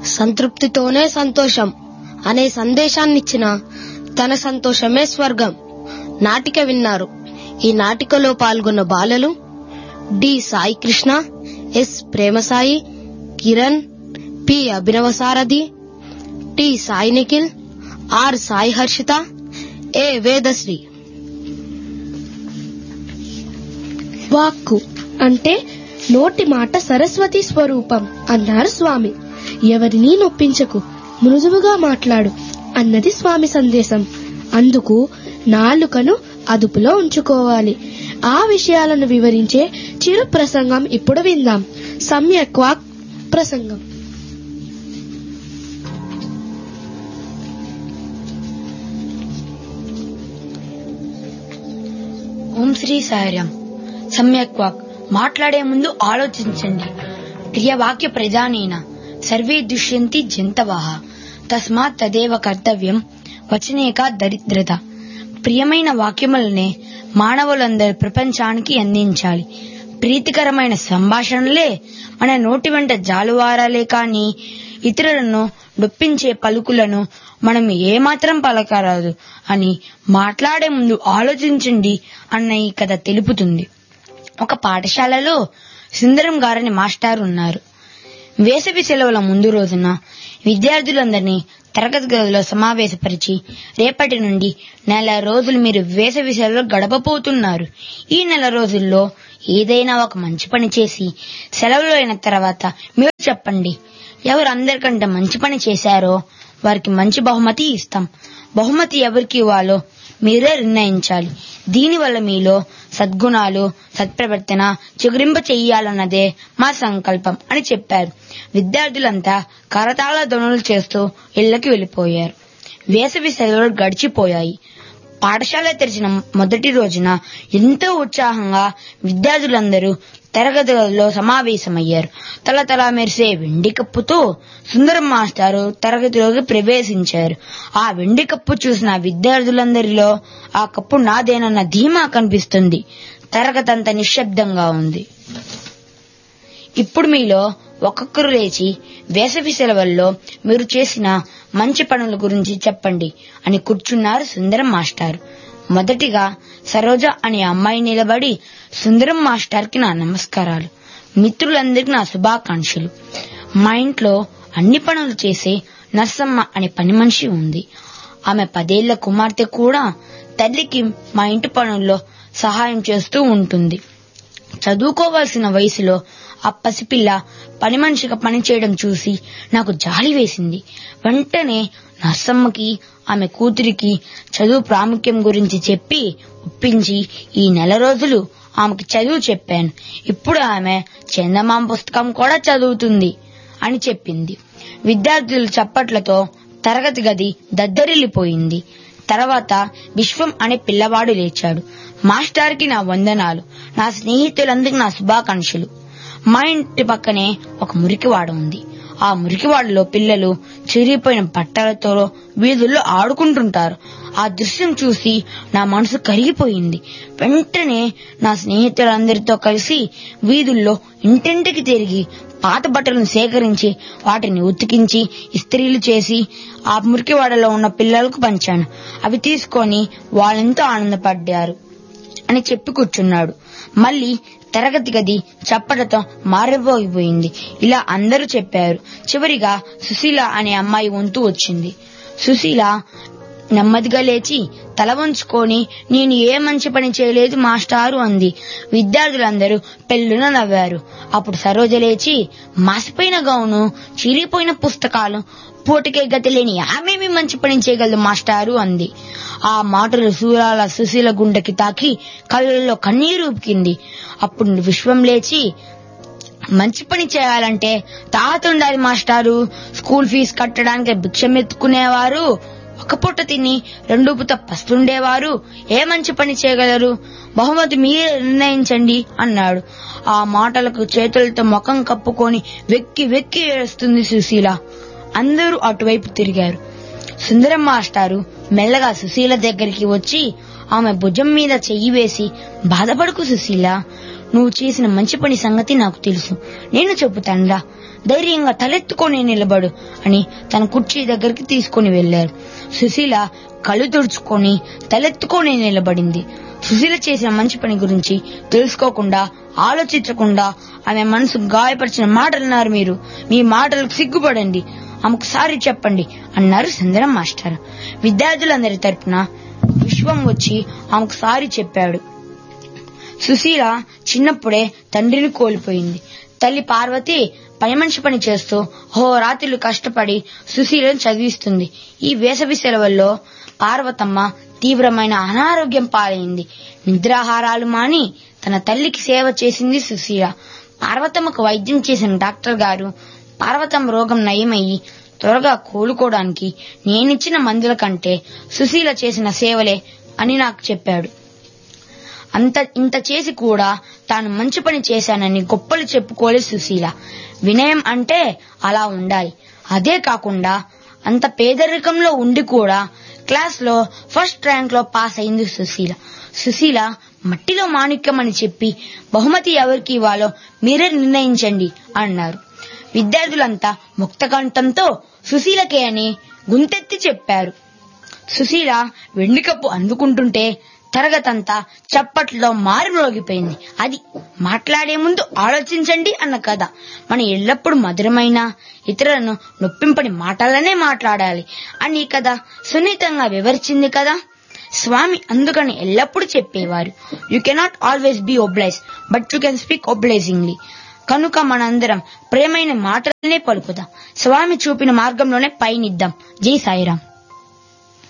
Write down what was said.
సంతృప్తితోనే సంతోషం అనే సందేశాన్నిచ్చిన తన సంతోషమే స్వర్గం నాటిక విన్నారు. ఈ నాటికలో పాల్గొన్న బాలలు D Sai Krishna, yes Prema Sai, Kiran, P అభినవసారథి, T Sai Nikhil, are Sai Harshita, ఏ వేదశ్రీ. వాక్కు అంటే నోటి మాట సరస్వతి స్వరూపం అన్నారు స్వామి. ఎవరినీ నొప్పించకు, మృదువుగా మాట్లాడు అన్నది స్వామి సందేశం. అందుకు నాలుకను అదుపులో ఉంచుకోవాలి. ఆ విషయాలను వివరించే చిరు ప్రసంగం ఇప్పుడు విందాం. సమ్యక్ వాక్ ప్రసంగం. ఓం శ్రీ సాయిరాం. సమ్యక్ వాక్. మాట్లాడే ముందు ఆలోచించండి. ప్రియవాక్య ప్రధానేన సర్వే దుష్యంతి జంతవః తస్మాత్ తదేవ కర్తవ్యం వచనేక దరిద్రత. ప్రియమైన వాక్యములనే మానవులందరూ ప్రపంచానికి అందించాలి. ప్రీతికరమైన సంభాషణలే మన నోటి వెంట జాలువారాలే కాని ఇతరులను నొప్పించే పలుకులను మనం ఏమాత్రం పలకరాదు అని మాట్లాడే ముందు ఆలోచించండి అన్న ఈ కథ తెలుపుతుంది. ఒక పాఠశాలలో సుందరం గారని మాస్టారు ఉన్నారు. వేసవి సెలవుల ముందు రోజున విద్యార్థులందరినీ తరగతి గదిలో సమావేశపరిచి, రేపటి నుండి నెల రోజులు మీరు వేసవి సెలవులు గడపబోతున్నారు. ఈ నెల రోజుల్లో ఏదైనా ఒక మంచి పని చేసి సెలవులు అయిన తర్వాత మీరు చెప్పండి. ఎవరు అందరికంటే మంచి పని చేశారో వారికి మంచి బహుమతి ఇస్తాం. బహుమతి ఎవరికి ఇవ్వాలో మీరే నిర్ణయించాలి. దీనివల్ల మీలో సద్గుణాలు, సత్ప్రవర్తన చిగురింప చెయ్యాలన్నదే మా సంకల్పం అని చెప్పారు. విద్యార్థులంతా కరతాళ ధ్వనులు చేస్తూ ఇళ్లకి వెళ్లిపోయారు. వేసవి సెలవులు గడిచిపోయాయి. పాఠశాల తెరిచిన మొదటి రోజున ఎంతో ఉత్సాహంగా విద్యార్థులందరూ తరగతి గదిలో సమావేశమయ్యారు. తలతలా మెరిసే వెండి కప్పుతో సుందరం మాస్టారు తరగతిలోకి ప్రవేశించారు. ఆ వెండి కప్పు చూసిన విద్యార్థులందరిలో ఆ కప్పు నాదేనన్న ధీమా కనిపిస్తుంది. తరగతి అంతా నిశ్శబ్దంగా ఉంది. ఇప్పుడు మీలో ఒక్కొక్కరు లేచి వేసవి సెలవుల్లో మీరు చేసిన మంచి పనుల గురించి చెప్పండి అని కూర్చున్నారు సుందరం మాస్టారు. మొదటిగా సరోజ అనే అమ్మాయి నిలబడి, సుందరం మాస్టర్కి నా నమస్కారాలు, మిత్రులందరికీ నా శుభాకాంక్షలు. మా ఇంట్లో అన్ని పనులు చేసే నర్సమ్మ అనే పని మనిషి ఉంది. ఆమె 10 ఏళ్ల కుమార్తె కూడా తల్లికి మా ఇంటి పనుల్లో సహాయం చేస్తూ ఉంటుంది. చదువుకోవాల్సిన వయసులో ఆ పసిపిల్ల పని మనిషిగా పనిచేయడం చూసి నాకు జాలి వేసింది. వెంటనే నర్సమ్మకి, ఆమె కూతురికి చదువు ప్రాముఖ్యం గురించి చెప్పి ఒప్పించి ఈ నెల రోజులు ఆమెకి చదువు చెప్పాను. ఇప్పుడు ఆమె చందమామ పుస్తకం కూడా చదువుతుంది అని చెప్పింది. విద్యార్థుల చప్పట్లతో తరగతి గది దద్దరిల్లిపోయింది. తర్వాత విశ్వం అనే పిల్లవాడు లేచాడు. మాస్టర్కి నా వందనాలు, నా స్నేహితులందరికీ నా శుభాకాంక్షలు. మా ఇంటి పక్కనే ఒక మురికివాడ ఉంది. ఆ మురికివాడలో పిల్లలు చిరిగిపోయిన బట్టలతో వీధుల్లో ఆడుకుంటుంటారు. ఆ దృశ్యం చూసి నా మనసు కరిగిపోయింది. వెంటనే నా స్నేహితులందరితో కలిసి వీధుల్లో ఇంటింటికి తిరిగి పాత బట్టలను సేకరించి వాటిని ఉతికించి ఇస్త్రీలు చేసి ఆ మురికివాడలో ఉన్న పిల్లలకు పంచాను. అవి తీసుకొని వాళ్ళెంతో ఆనందపడ్డారు అని చెప్పి కూర్చున్నాడు. మళ్లీ తరగతి గది చప్పటతో మారిపోయిపోయింది. ఇలా అందరూ చెప్పారు. చివరిగా సుశీల అనే అమ్మాయి వంతు వచ్చింది. సుశీల నెమ్మదిగా లేచి తల వంచుకొని, నేను ఏ మంచి పని చేయలేదు మాస్టారు అంది. విద్యార్థులందరూ పెళ్లున నవ్వారు. అప్పుడు సరోజ లేచి, మాసిపోయిన గౌను, చిరిగిపోయిన పుస్తకాలు, పూటకే గతి లేని ఆమెమి మంచి పని చేయగలదు మాస్టారు అంది. ఆ మాటలు సుశీల గుండెకి తాకి కళ్ళల్లో కన్నీరు ఉబికింది. అప్పుడు విశ్వం లేచి, మంచి పని చేయాలంటే తాత ఉండాలి మాస్టారు. స్కూల్ ఫీజు కట్టడానికి భిక్షం ఎత్తుకునేవారు, ఒక పూట తిని 2 పూట పస్తుండేవారు ఏ మంచి పని చేయగలరు? బహుమతి మీరే నిర్ణయించండి అన్నాడు. ఆ మాటలకు చేతులతో ముఖం కప్పుకొని వెక్కి వెక్కి ఏడుస్తుంది సుశీల. అందరూ అటువైపు తిరిగారు. సుందరం మాస్టారు మెల్లగా సుశీల దగ్గరికి వచ్చి ఆమె భుజం మీద చెయ్యి వేసి, బాధపడకు సుశీల, నువ్వు చేసిన మంచి పని సంగతి నాకు తెలుసు. నేను చెబుతానురా, ధైర్యంగా తలెత్తుకొని నిలబడు అని తన కుర్చీ దగ్గరికి తీసుకుని వెళ్లారు. సుశీల కళ్ళు తుడుచుకొని తలెత్తుకొని నిలబడింది. సుశీల చేసిన మంచి పని గురించి తెలుసుకోకుండా, ఆలోచించకుండా ఆమె మనసు గాయపరిచిన మాటలన్నారు మీరు. మీ మాటలకు సిగ్గుపడండి, ఆమెకు సారీ చెప్పండి అన్నారు సుందరం మాస్టర్. విద్యార్థులందరి తరపున విశ్వం వచ్చి ఆమెకు సారీ చెప్పాడు. సుశీల చిన్నప్పుడే తండ్రిని కోల్పోయింది. తల్లి పార్వతి పని మనిషి పని చేస్తూ రాత్రులు కష్టపడి సుశీలను చదివిస్తుంది. ఈ వేసవి సెలవుల్లో పార్వతమ్మ తీవ్రమైన అనారోగ్యం పాలైంది. నిద్రాహారాలు మాని తన తల్లికి సేవ చేసింది సుశీల. పార్వతమ్మకు వైద్యం చేసిన డాక్టర్ గారు పార్వతమ్మ రోగం నయమయ్యి త్వరగా కోలుకోవడానికి నేనిచ్చిన మందుల కంటే సుశీల చేసిన సేవలే అని నాకు చెప్పాడు. ఇంత చేసి కూడా తాను మంచి పని చేశానని గొప్పలు చెప్పుకోలేదు సుశీల. వినయం అంటే అలా ఉండాలి. అదే కాకుండా అంత పేదరికంలో ఉండి కూడా క్లాస్ లో ఫస్ట్ ర్యాంక్ లో పాస్ అయింది సుశీల. సుశీల మట్టిలో మాణిక్యం అని చెప్పి బహుమతి ఎవరికి ఇవ్వాలో మీరే నిర్ణయించండి అన్నారు. విద్యార్థులంతా ముక్తకంఠంతో సుశీలకే అని గుంతెత్తి చెప్పారు. సుశీల వెండికప్పు అందుకుంటుంటే తరగతంతా చప్పట్లో మారుమ్రోగిపోయింది. అది మాట్లాడే ముందు ఆలోచించండి అన్న కథ. మనం ఎల్లప్పుడూ మధురమైన, ఇతరులను నొప్పింపని మాటలనే మాట్లాడాలి అని కథ సున్నితంగా వివరించింది కదా. స్వామి అందుకని ఎల్లప్పుడూ చెప్పేవారు, you cannot always be oblige but you can speak obligingly. కనుక మనందరం ప్రేమైన మాటలనే పలుకుదాం, స్వామి చూపిన మార్గంలోనే పయనిద్దాం. జై సాయిరాం.